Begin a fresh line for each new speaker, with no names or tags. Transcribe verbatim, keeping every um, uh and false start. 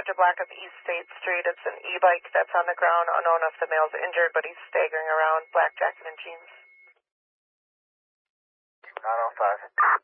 to Black up East State Street. It's an e-bike that's on the ground. Unknown if the male's injured, but he's staggering around, black jacket and jeans.
nine oh five.